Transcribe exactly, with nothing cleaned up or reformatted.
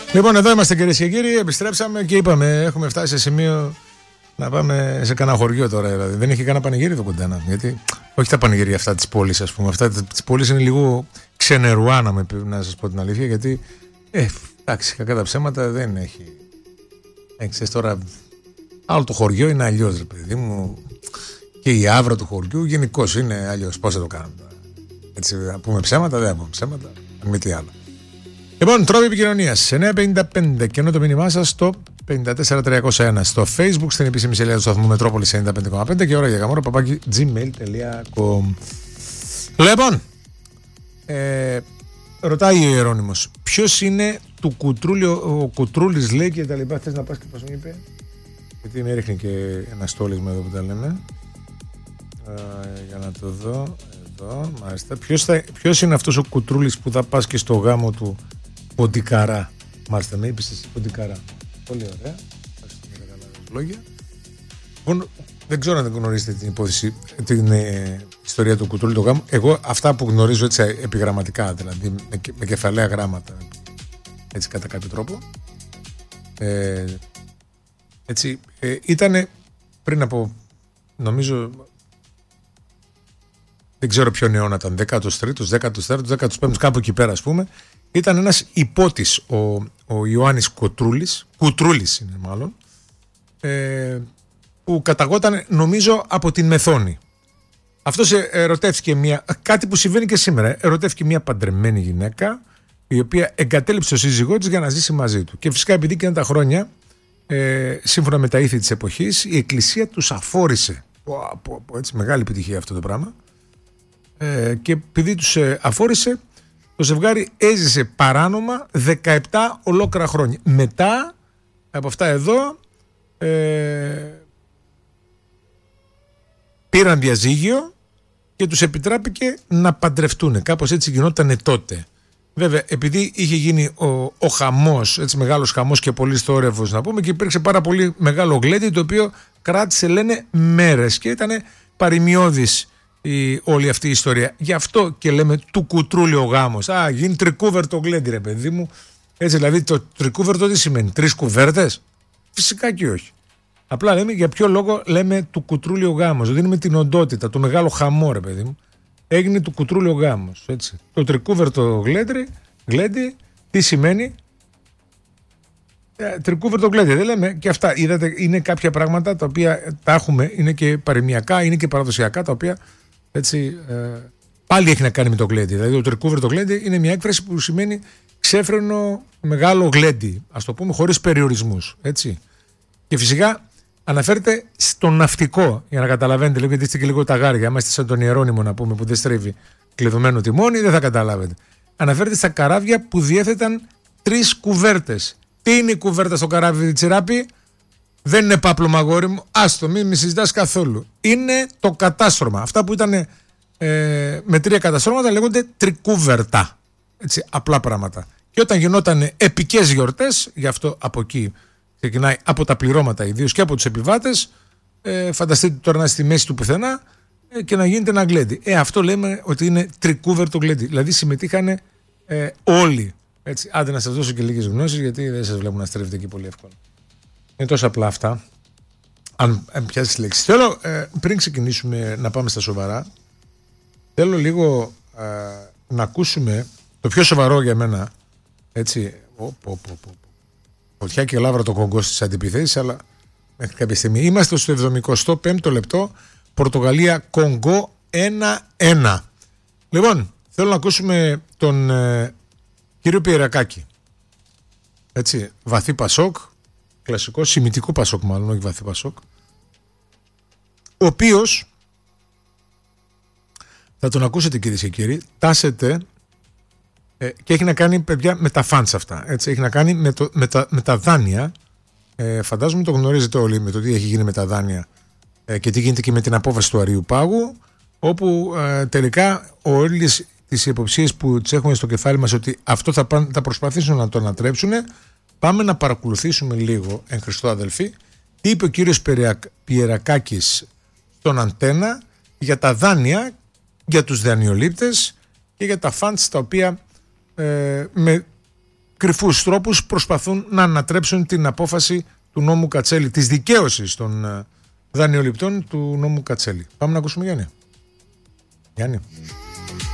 Λοιπόν, εδώ είμαστε κυρίες και κύριοι. Επιστρέψαμε και είπαμε: έχουμε φτάσει σε σημείο να πάμε σε κανένα χωριό τώρα. Δηλαδή. Δεν έχει κανένα πανηγύρι εδώ κοντά. Γιατί όχι τα πανηγύρια αυτά τη πόλη, α πούμε. Αυτά τη πόλη είναι λίγο ξενερουά, να, να σα πω την αλήθεια. Γιατί ε, εντάξει, κακά τα ψέματα δεν έχει. Ε, ξέρεις τώρα, άλλο το χωριό είναι αλλιώς, ρε παιδί μου. Και η άβρα του χωριού γενικώς είναι αλλιώς. Πώς θα το κάνουμε. Έτσι, να πούμε ψέματα, δεν θα πούμε ψέματα. Μη τι άλλο. Λοιπόν, τρόποι επικοινωνίας εννιά πέντε πέντε και ενώ το μήνυμά σας στο πέντε τέσσερα τριακόσια ένα, στο Facebook, στην επίσημη σελίδα του σταθμού Μετρόπολης ενενήντα πέντε κόμμα πέντε και ώρα για γαμόρα παπάκι gmail τελεία com. Λοιπόν, ε, ρωτάει ο Ιερώνυμος, ποιος είναι του Κουτρούλη, ο Κουτρούλης λέει και τα λοιπά. Θες να πας και πώς μου είπε, γιατί με έριχνε και ένα στόλισμα εδώ που τα λέμε. Ε, για να το δω. Εδώ, μάλιστα. Ποιος, θα, ποιος είναι αυτός ο Κουτρούλης που θα πας και στο γάμο του Ποντικαρά. Μάλιστα, με είπες εσύ Ποντικαρά. Πολύ ωραία. Λόγια. Λοιπόν, δεν ξέρω αν δεν γνωρίζετε την υπόθεση, την ε, ιστορία του Κουτρούλη του γάμου. Εγώ αυτά που γνωρίζω έτσι επιγραμματικά, δηλαδή με, με κεφαλαία γράμματα, έτσι κατά κάποιο τρόπο. Ε, έτσι, ε, ήτανε πριν από, νομίζω, δεν ξέρω ποιον αιώνα ήταν, δέκατος τρίτος, δέκατος τέταρτος, δέκατος πέμπτος, κάπου εκεί πέρα ας πούμε, ήταν ένας υπότης ο, ο Ιωάννης Κουτρούλης, Κουτρούλης είναι μάλλον, ε, που καταγόταν νομίζω από την Μεθόνη. Αυτός ερωτεύτηκε μια, κάτι που συμβαίνει και σήμερα, ερωτεύτηκε μια παντρεμένη γυναίκα, η οποία εγκατέλειψε τον σύζυγό της για να ζήσει μαζί του. Και φυσικά επειδή και τα χρόνια, ε, σύμφωνα με τα ήθη της εποχής, η Εκκλησία τους αφόρησε. Πω, πω, πω, έτσι, μεγάλη επιτυχία αυτό το πράγμα. Ε, και επειδή τους ε, αφόρησε, το ζευγάρι έζησε παράνομα δεκαεπτά ολόκληρα χρόνια. Μετά από αυτά εδώ ε, πήραν διαζύγιο και τους επιτράπηκε να παντρευτούν. Κάπως έτσι γινόταν τότε. Βέβαια, επειδή είχε γίνει ο, ο χαμός, έτσι μεγάλος χαμός και πολύ θόρυβος να πούμε, και υπήρξε πάρα πολύ μεγάλο γλέντι, το οποίο κράτησε, λένε, μέρες και ήταν παρημιώδης η, όλη αυτή η ιστορία. Γι' αυτό και λέμε του Κουτρούλη ο γάμος. Α, γίνει τρικούβερτο γλέντι, ρε παιδί μου. Έτσι, δηλαδή το τρικούβερτο τι σημαίνει, τρεις κουβέρτες? Φυσικά και όχι. Απλά λέμε για ποιο λόγο λέμε του Κουτρούλη ο γάμος. Δίνουμε την οντότητα, το μεγάλο χαμό, ρε παιδί μου. Έγινε του Κουτρούλη ο γάμος. Έτσι. Το τρικούβερτο γλέντι, γλέντι τι σημαίνει? Ε, τρικούβερτο γλέντι. Δεν λέμε και αυτά. Είδατε, είναι κάποια πράγματα τα οποία τα έχουμε, είναι και παροιμιακά, είναι και παραδοσιακά, τα οποία έτσι, ε, πάλι έχει να κάνει με το γλέντι. Δηλαδή το τρικούβερτο γλέντι είναι μια έκφραση που σημαίνει ξέφρενο μεγάλο γλέντι, ας το πούμε, χωρίς περιορισμούς. Έτσι. Και φυσικά αναφέρεται στο ναυτικό, για να καταλαβαίνετε λίγο, γιατί είστε και λίγο τα γάρια. Άμα είστε σαν τον Ιερώνυμο, να πούμε, που δεν στρέφει κλειδωμένο τιμόνι, δεν θα καταλάβετε. Αναφέρεται στα καράβια που διέθεταν τρεις κουβέρτες. Τι είναι η κουβέρτα στο καράβι, Τσιράπη? Δεν είναι πάπλωμα, αγόρι μου. Άστο, μην μη συζητάς καθόλου. Είναι το κατάστρωμα. Αυτά που ήταν ε, με τρία καταστρώματα λέγονται τρικούβερτα. Έτσι, απλά πράγματα. Και όταν γινόταν επικές γιορτές, γι' αυτό από εκεί ξεκινάει, από τα πληρώματα ιδίως και από τους επιβάτες, ε, φανταστείτε τώρα να είστε στη μέση του πουθενά ε, και να γίνεται ένα γλέντι. Ε, αυτό λέμε ότι είναι τρικούβερτο γλέντι. Δηλαδή συμμετείχαν ε, όλοι. Έτσι, άντε να σας δώσω και λίγες γνώσεις, γιατί δεν σας βλέπω να στρέφετε εκεί πολύ εύκολα. Είναι τόσο απλά αυτά. Αν, αν πιάσεις λέξεις. Θέλω, ε, πριν ξεκινήσουμε να πάμε στα σοβαρά, θέλω λίγο ε, να ακούσουμε το πιο σοβαρό για μένα. Έτσι, ο, ο, ο, ο, φωτιά και λάβρα το Κονγκό στις αντιπιθέσεις, αλλά μέχρι κάποια στιγμή. Είμαστε στο εβδομηκοστό πέμπτο λεπτό, Πορτογαλία Κονγκό ένα ένα. Λοιπόν, θέλω να ακούσουμε τον ε, κύριο Πιερακάκη. Έτσι, βαθύ Πασόκ, κλασικό, σημιτικό Πασόκ μάλλον, όχι βαθύ Πασόκ, ο οποίος, θα τον ακούσετε κυρίες και κύριοι, τάσεται ε, και έχει να κάνει, παιδιά, με τα φαντς αυτά. Έτσι, έχει να κάνει με, το, με, τα, με τα δάνεια. Ε, φαντάζομαι το γνωρίζετε όλοι με το τι έχει γίνει με τα δάνεια ε, και τι γίνεται και με την απόφαση του Αρείου Πάγου, όπου ε, τελικά όλες τις υποψίες που τις έχουμε στο κεφάλι μας ότι αυτό θα, πάνε, θα προσπαθήσουν να το ανατρέψουν. Πάμε να παρακολουθήσουμε λίγο, εν Χριστώ αδελφοί, τι είπε ο κύριος Πιερακάκης στον Αντένα για τα δάνεια, για τους δανειολήπτες και για τα φαντς τα οποία ε, με κρυφούς τρόπους προσπαθούν να ανατρέψουν την απόφαση του νόμου Κατσέλη, της δικαίωσης των ε, δανειοληπτών του νόμου Κατσέλη. Πάμε να ακούσουμε Γιάννη. Γιάννη.